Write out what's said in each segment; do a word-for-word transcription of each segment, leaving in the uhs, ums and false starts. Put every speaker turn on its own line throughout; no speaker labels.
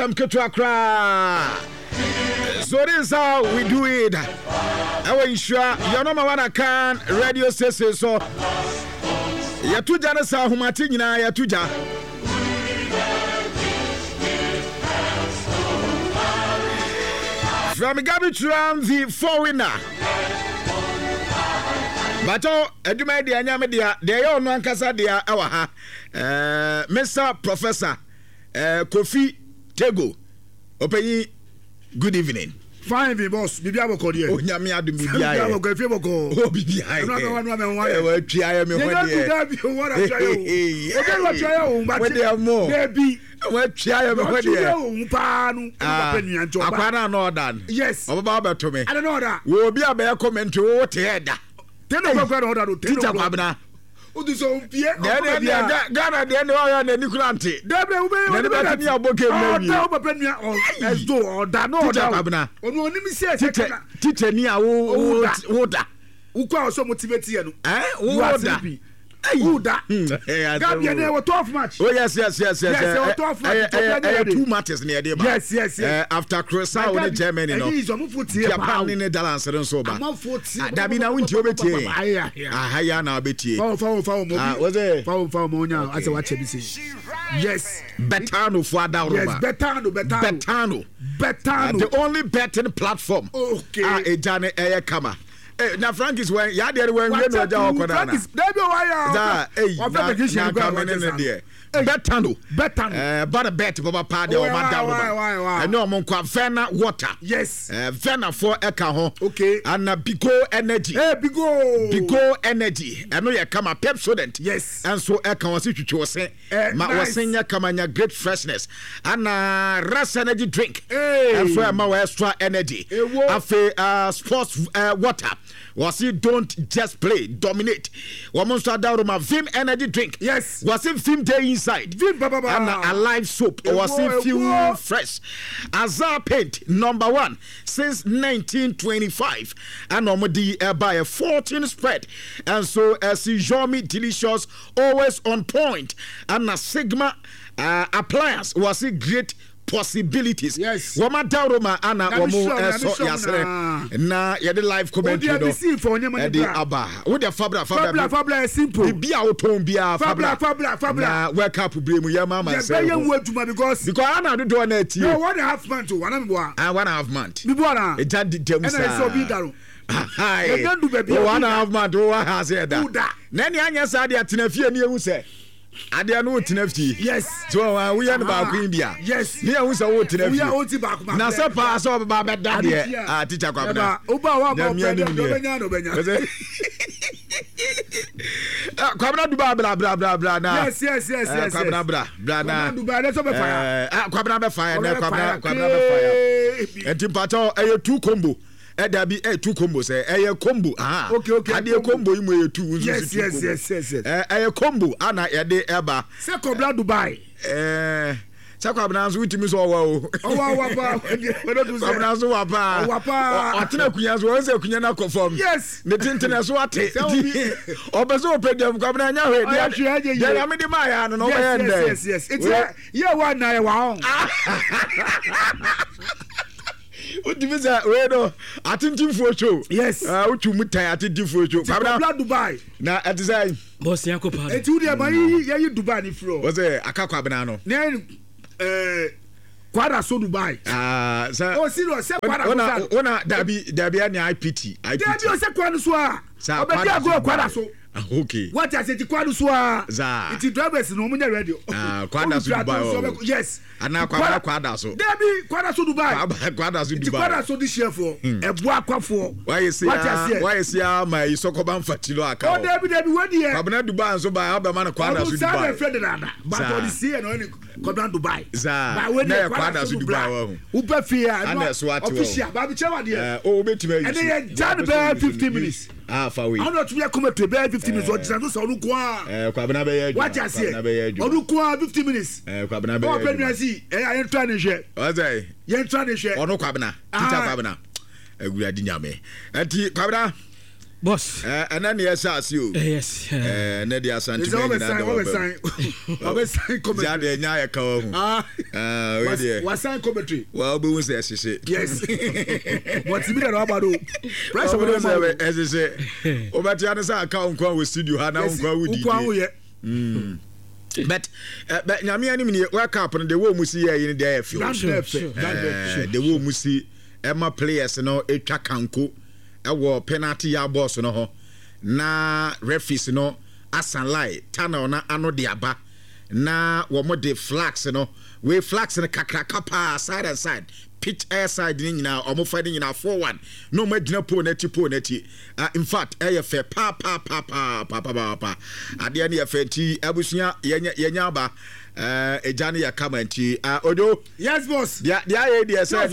I'm Ketuakra. So this is how we do it. I will ensure your number one account radio station. So Yatuja na sa humati nyina Yatuja. From Gabi Tram the four winner. But oh, eduma dia nyame dia de yo no ankasa dia awa ha. Eh Mister Professor eh Kofi Tego. Opeyi, good evening.
Fine, the boss. Bibi aboko there.
Oh, nyame adu bibi aye.
Bibi aboko, Bibi aboko.
Oh, bibi aye.
No, no, no, no, no.
Eh, we try me ho there.
You don't do that. What I try you. Okay, what try you? But
there more.
Baby,
we try me ho there.
You panu.
Akwana no dan.
Yes.
Oba ba to me.
I don't know that.
We obi aba comment wo te header.
Ten no go order do.
Teacher kwabna.
Odi so pie.
Ghana de ne wa na Nikulante.
Debre ube.
Ne be ni aboke mmi.
Oh, ba pe nua o. Ezo order no order.
Teacher kwabna.
Onu oni mi se se kana.
Teacher ni a wo wo da.
Ukwa so motivate ye no.
Eh? Wo da.
Who that? Gambia they were twelve match.
Oh yes, yes, yes, yes.
Yes, they were twelve match.
Uh, two matches near there.
Yes, yes, yes.
Uh, after Croissant with Germany, no. Japan in the Dallas and so back. Dabi na winti obeti. Ah, ya na obeti.
Foul, foul, foul.
Ah, was it?
Foul, foul, monya. As I watch it, yes.
Betano for Dauro.
Yes, Betano, Betano.
Betano.
Betano.
The only betting platform.
Okay.
Ah, a Jane Air Kama. Eh, na Frank is when ya there when we no ja okona na.
Frank is there be why
da eh na come in there. Betano.
Betano.
Eh, but bet baba pa de o ma da roba. Eh no mo kwa Vena water.
Yes.
Eh, Vena for eka ho.
Okay.
And na Bigo energy.
Eh, Bigo.
Bigo energy. Eh no ye kama Pepsodent.
Yes.
And so eka won si twitwo se. Ma wasen ya kama nya great freshness. And na Ras energy drink. And so ma extra energy. Afi uh sports uh, water. Was it don't just play, dominate. Wamonsta Dauroma Vim energy drink.
Yes.
Was it Vim day inside?
Vim baba.
And a live soap. Or was it fuel fresh? Azar paint number one since nineteen twenty-five. And Omodi uh, by a fourteen spread. And so as uh, Jomi delicious, always on point. And a Sigma uh, appliance was it great possibilities.
Yes.
Wama Dauroma Anna Omo eso yasere na ye the live comment you know. E dey aba. Wo dey fabra
fabra fabra simple.
Bia oton bia
fabra fabra fabra.
Na wake up bremu ye mama say.
Yeah, we do because
because Anna do do na tie.
No, one and a half month to one am boa.
Ah, one and a half month.
Bi boa na.
E just di dem sa.
Na so bi daro.
Hi.
You don't do baby.
One and a half month wo ha say that. Na ni anya sa dey atena fie ni ehu say. Ade no tinafti.
Yes.
So uh, we are ba queen bia.
Yes.
Me ehun say wo tinafti.
We are oti ba ko.
Na se pa so ba ba da de. Ah teacher kwa na.
Oba wa ba do benya no benya.
Ah kwa na duba bla bla bla bla na.
Yes, yes, yes, yes.
Kwa na bla bla na.
Duba na so be fire.
Ah kwa na be fire na kwa na kwa na be fire. Enti pato e two combo. E da bi e two combo say e combo ah
okay okay
ade combo yi mo e two unsu
yes yes yes yes yes
eh e combo ana e de eba
se kobla Dubai
eh Chakwa Branzo witimi so wa o
owa wa pa we do say
Branzo wa pa
wa pa
atena kunya so won say kunya na confirm
yes
ne tintene so ate obeso opedem kwabna nya hwe dia ya me di ma ya no no be ende
yes yes it's ye wa na ye wa on
Udivisa we no atintimfo show
yes
ah utu mutai atintimfo show
kwabna Dubai
na at say
boss yanko pa
eti udi ma yi yi Dubai ni fro
was eh akakwabna no
na eh kwada so Dubai
ah sa
oh serious se kwada
so ona ona dabi dabi ani I P T I P T
dabi o se kwada so a obedi ago kwada so
okay
what I say ti kwada so a
it
it drivers no munya radio
ah kwada so Dubai
yes
ana kwada kwada so
dabi kwada so Dubai
kwada so Dubai
ti kwada so di chefo ebu akwafo
why say why say my isokoba mfatilo aka
oh dabi dabi wadi e
kwabna Dubai so ba abema na kwada so Dubai
sa friend na but on the sea no ni kwabna Dubai
ba we na kwada so Dubai wa hu
upa fia
official
ba bi chewa de
eh o betima yi
and then jan be fifteen minutes
ah fa we
I not to be come to be fifteen minutes or just so no kwa
eh kwabna be ya
what I say onu kwa fifteen minutes
eh kwabna be ya
o pe mi asi eh ayen try ne hwe
o say
yen try ne hwe
onu kwabna tita kwabna agura di nyame enti kwabna
boss
eh ana ne yesa asio
yes
eh na dia santi me na
da
we
sign we sign commentary
ja de nya ya ka wo ah we de
we sign commentary
wa obi won se hyehyɛ
yes what be that about do pressure we
say hyehyɛ obati an say aka nkwa we studio ha na nkwa wo di mm but uh, but nyame ani me work up no de wo mu si ye ni de afio de wo mu si Emma players no etwa kanko ewo penalty ya boss no ho na referees no asanlai tunnel na ano de aba na wo mo de flags no we flags no kakraka pa side and side pitch air side ni nyina omo fa ni nyina four one no ma gina po na ti po na ti uh, in fact eh fe pa pa pa pa pa pa pa ade na ye fe ti abusua yenya yenya ba eh ejane ya kama nti uh, odo
yes boss
dia dia ye dia say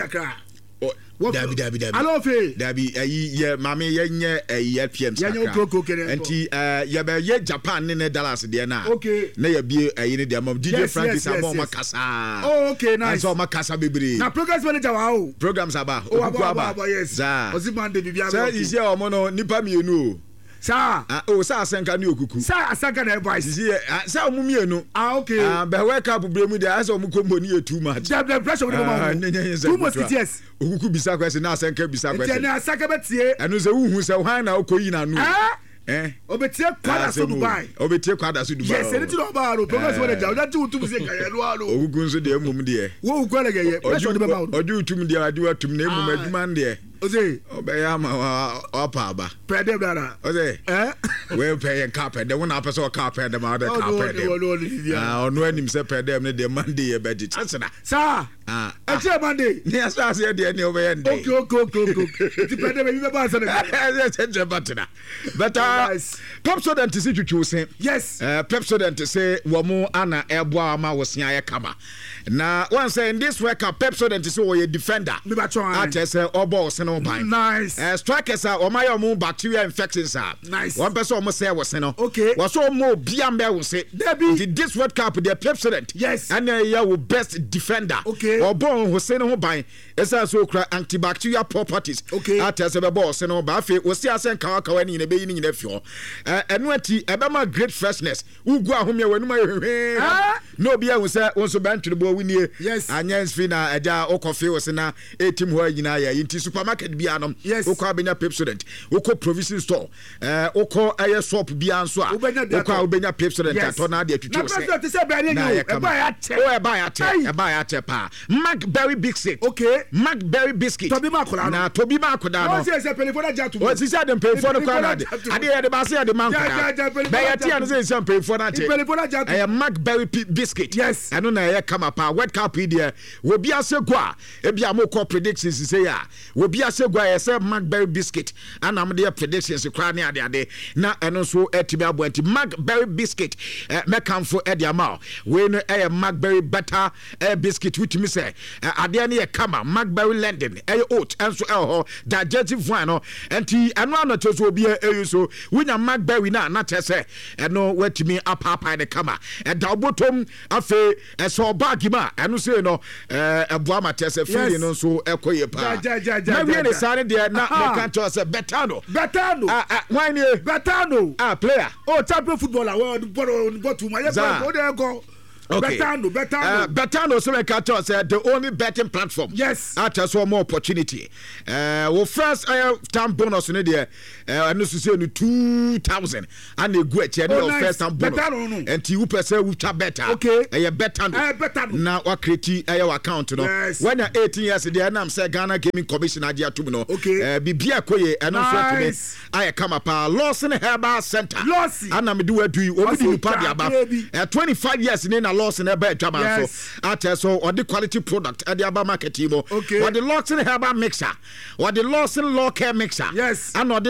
dabi dabi dabi
alo fe dabi ayi ye mame ye nye ayi P M
sakra
enti eh ye be ye Japan ne Dallas de na
okay
na ye bie ayi ne de am D J Francis abo makasa
oh okay nice
so makasa bebre
na programs manager wa o
programs aba
okuku aba yes ozimande bibia
so isi e omo no nipa mienu o
sa
ah oh sa asanka ne okuku
sa asanka na voice
isi sa omu mienu
ah okay
ah be wake up bremu de asa omu kombo ni too much
the pressure we go too much yes
okuku bisa kwese na asanka bisa kwese
na asanka betie
eno se wuhu se hwan na okoyi na nu
eh obetie kwada so Dubai
obetie kwada so Dubai
yes eni ti no ba ro progress we ja oja ti utum se kan yelo aro
okuku nso de emum de
wo ukwa le ye pressure de be ba
oju utum de ade watum na emum aduma de
oze
obeya ma opa aba
pede brother
oze
eh
we pay carpet de wona person carpet de ma de carpet de ah ono anim se pede me de Monday ye beji chancena
sa ah e che Monday
ni asa se de ni obeye ndey
okay okay okay ti pede me be ba sa de
se je batena but Pepsodent ti twitwu se
yes
eh Pepsodent say wo mu ana ebo ama wo se aye kama na one say in this work Pepsodent say wo ye defender
me ba chon
at say obo se no ban
nice
eh strikers are o my omu bacteria infections are
nice
one person omo say wo se no
okay
wo so mo bia mbe wo se the this world cup the Pepsodent
yes
and ya wo best defender
okay
obo ho se no ban esa so kra antibacterial properties
okay
at say be bo se no ba fe wo se asen kawa kawa ni ne be yi ni nyina fio enu ati ebe ma great freshness ugu ahomia wanu ma hwehwe no bia wo se won so bantwe bo winie anya sfi na aja okofe wo se na etim ho anyina ya yinti supermarket bia no okọ abenya Pepsodent okọ provision store eh okọ aye shop bia nso a okọ obenya Pepsodent ato na de atwitwo se
na se be ani e ba ya che
o e ba ya che e ba ya che pa Macberry biscuit
okay
Macberry biscuit
Tobi Makoda
na Tobi Makoda no
o se se pelifona jatu
o si se dem pelifona no kwa na de ade ye de ba se de Makoda be ya ti an se se pelifona che
pelifona jatu
e Macberry biscuit
yes
eno na ye kama pa wet cup idea wo bia se gwa e bia mo call predictions say ya wo bia se gwa ye se Macberry biscuit ana am de predictions kwa ne ade ade na eno so etimi abo anti Macberry biscuit me kamfo e de ama we no e Macberry butter e biscuit which me say ade ne ye kama Macberry London e oat enso e ho digestive one no anti eno ana to so bia e so wunya Macberry na na tese eno wetimi apapa ne kama e da obotom afe e so bag ma eno say no eh ebo ama tese feeling no so ekoye pa na we ne sare de na me kan to say betano
betano
ah ah why ne
betano
ah player
oh champion footballer we bottom my go there go
okay.
Betano, Betano.
Uh, Betano, so I can tell us the only betting platform.
Yes.
At us one more opportunity. Uh, well, first, I have time bonus in there. Uh, I know to say two thousand and a great year.
Oh, nice.
First time bonus.
Betano, no.
And you person with a better.
Okay.
I have Betano.
I have Betano.
Now, what create your account? No.
Yes.
When you're eighteen years, the Anam say Ghana Gaming Commission idea to no.
Okay.
Uh, Bibia Koye and
nice.
I come up a Lawson Herbal Center.
Lawson.
And I'm do it to you. What do you party about? Uh, twenty-five years in a Lawson Herbal.
Yes.
So at so or the quality product at the Aba market
okay.
or the Lawson Herbal mixer or the Lawson Law Care mixer.
Yes.
And or the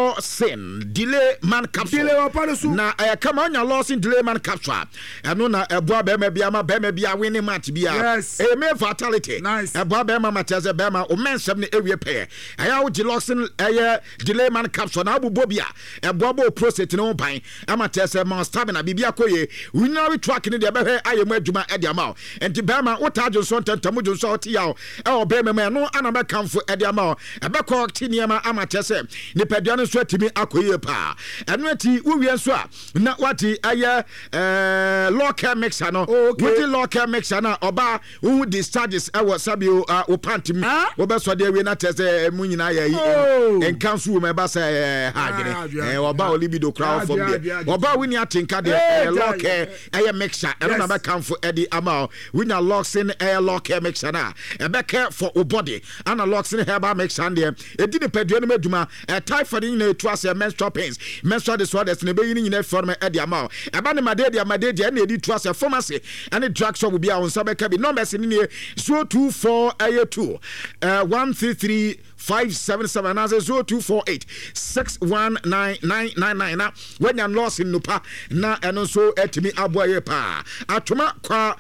Lawson Delay Man capsule.
Delay
na uh, come on your Lawson Delay Man capsule. And no na a boy bema biama bema bia winning match bia.
Yes.
A mere fatality.
Nice.
A boy bema matches bema o men seven area pair. I have the Lawson uh, Delay Man capsule na abu bobia. A bobo prostate no pine. Amatese man stamina bibia koye. We now track in the he ayemu adwuma e de ama enti bema wota Johnson tentamu Johnson oti yawo e obema me no ana be kamfo e de ama e be ko tiniema ama chese ni pedua no so atimi akoye pa eno ati wo wie so a na wati aye eh local mixer no woti local mixer na oba wo discharges e wo sabio o pantim wo be so de we na tese mu nyina ya yi en council me ba say hagere eh oba olibido crowd from there oba we ni atinka de local aye mixer e na be kamfo e di ama we na locks in air local mixer na e be care for o body and locks in herbal mixer there e di ne pedua no maduma e typhoid ni na to ase menstrual pains menstrual disorders ne be yin nyina form e di ama e ba ne made dia made dia na e di to ase pharmacy and drug shop bi a on so be ka bi numbers ni ne zero two four two uh one three three five seven seven as zero two four eight six one nine nine nine nine na when you lost in nupa na eno so etimi aboye pa atuma kwa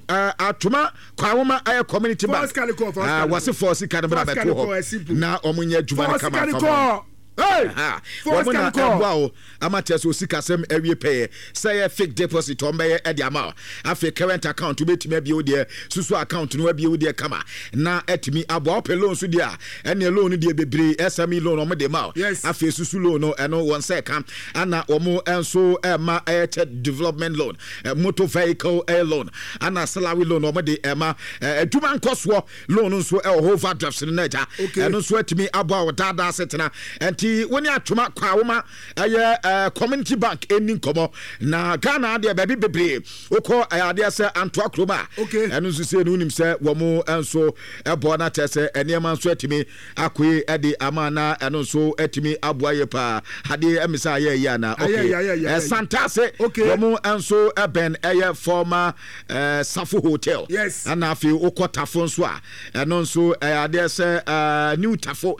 atuma kwa woma aye community bank ah wase force kan bra beto na omunya djuma kama fama hey for can call amateur sika sem awie pay say fake deposit on be e dia ma afi current account betimi abi ode susu account no abi ode kama na etimi abo open loan so dia ene loan dia bebre S M E loan o de ma afi susu loan no eno won say kam ana omo enso e ma e development loan motor vehicle air loan ana salary loan o de e ma aduma nkoso loan so e overdraft na ja eno so etimi abo dada setena woni atuma kwa woma aye community bank eni nkomo na Ghana de baby bebre okọ ade se Antoa Kroma enu so se nunim se wo mo enso ebo na tese eniema so atimi akwe ede amana enu so atimi aboaye pa ade emisa aye ya na okay Santase wo mo enso eben aye former Safo Hotel ana afi okọ tafo nso a enu so ade se new tafo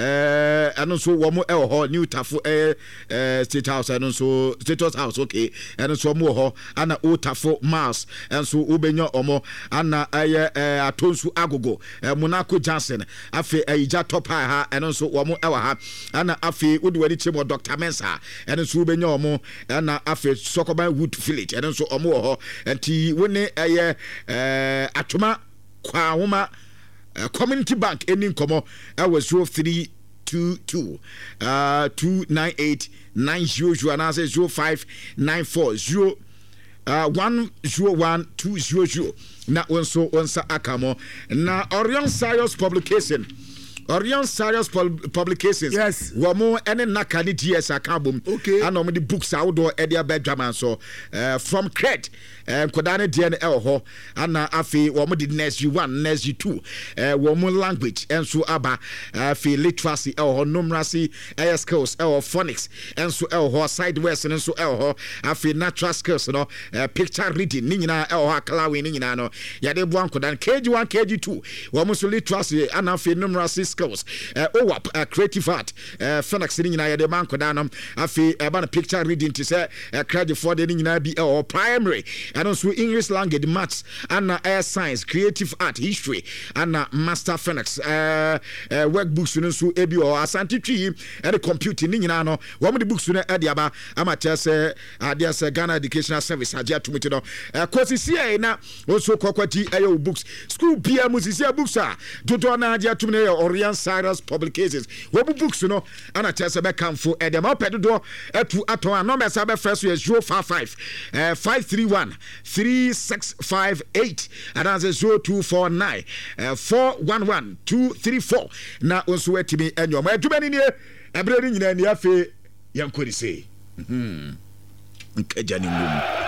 enu so wo mo ho new tafo eh state house and so status house okay and so mo ho ana o tafo mass and so ubenya omo ana aye atonsu agogo Monaco Johnson afi ayija top ha and so wo mo ewa ha ana afi odi wani chemo Doctor Mensa and so ubenya omo ana afi Sokoban Wood Village and so omo ho enti woni aye atoma kwa homa community bank eni nkomo e was zero three two two uh two nine eight nine zero zero and I say zero five nine four zero uh one zero one two zero zero na onso onsa akamo na Orion Science publication Orion Science publications
yes
womo ene nakani G S akabum
okay
and the books outdoor edia bedjaman so uh, from cred and kodane D N L ho ana afi womo di next G one next G two uh, womo language and so aba afi literacy el ho numeracy air skills el phonics and so el ho sideways and so el ho afi natural skills no uh, picture reading ni nyina el ho kalawi ni nyina no yade bo ankodan K G one K G two womo so literacy ana afi numeracy skills uh, O W A P uh, creative art uh, Phoenix ni nyina yade man kodanam afi eba na picture reading to say uh, credit for the ni nyina bi or primary and also English language maths and uh, air science creative art history and uh, master Phoenix uh, uh, workbooks no so ebi or asante twi and computing ni nyina no wo mo the books no e aba amateur say adia say Ghana Educational Service adia tumiti no uh, course here na also kokwati ayo books school bia musisia books a dodo na adia tumine Orion Science publications wo books no ana tese be kamfo e dem opedodo atu aton number say be first is zero five five uh, five three one three six five eight and that's zero two four nine four one one two three four na onso wetimi enyo ma adubani ni ebre ni nyina ni afi yankori sei mhm nkajani mum